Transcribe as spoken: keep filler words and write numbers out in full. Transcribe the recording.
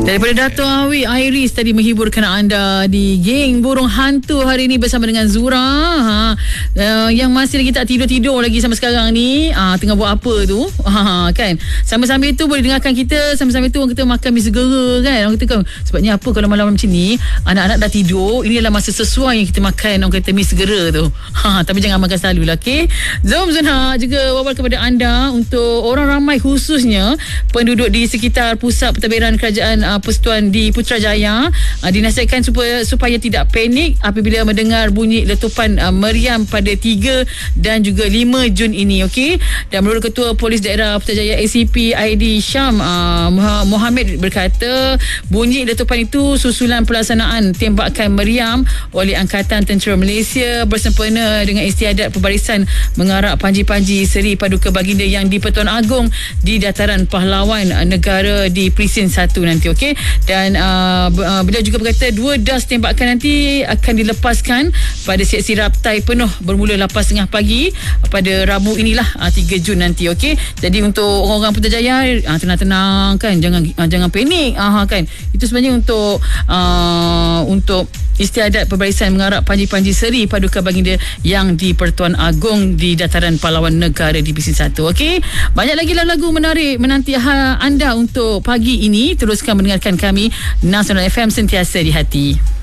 Daripada Dato' Awi Iris tadi menghiburkan anda di Geng Burung Hantu hari ini bersama dengan Zura. Ha, uh, yang masih lagi tak tidur-tidur lagi sampai sekarang ni, uh, tengah buat apa tu? Ha, kan? Sambil-sambil tu boleh dengarkan kita, sambil-sambil tu orang kata makan mi segera kan? Orang kata kan, sebabnya apa kalau malam macam ni anak-anak dah tidur, ini adalah masa sesuai yang kita makan orang kata mi segera tu. Ha, tapi jangan makan selalu lah, okey? Zom Zunha juga wawal kepada anda untuk orang ramai khususnya penduduk di sekitar pusat pentadbiran kerajaan uh, Persekutuan di Putrajaya, uh, dinasihatkan supaya supaya tidak panik apabila mendengar bunyi letupan uh, meriam pada tiga dan juga lima Jun ini, okey. Dan menurut Ketua Polis Daerah Putrajaya A C P Aidi Syam uh, Mohammed berkata bunyi letupan itu susulan pelaksanaan tembakan meriam oleh Angkatan Tentera Malaysia bersempena dengan istiadat pembarisan mengarak panji-panji Seri Paduka Baginda yang di Pertuan Agong di Dataran Pahlawan uh, Negara di Presin satu nanti, okey. Dan uh, beliau juga berkata dua das tembakan nanti akan dilepaskan pada sesi raptai penuh bermula lapan tiga puluh pagi pada Rabu inilah uh, tiga Jun nanti, okey. Jadi untuk orang-orang Putrajaya uh, tenang-tenang kan, jangan uh, jangan panik uh, kan. Itu sebenarnya untuk uh, untuk istiadat pembarisan mengarak panji-panji Seri Paduka Baginda yang di Pertuan Agong di Dataran Pahlawan Negara di Presin satu, okey. Banyak lagi lagu menarik menanti anda untuk pagi ini. Teruskan mendengarkan kami Nasional F M, sentiasa di hati.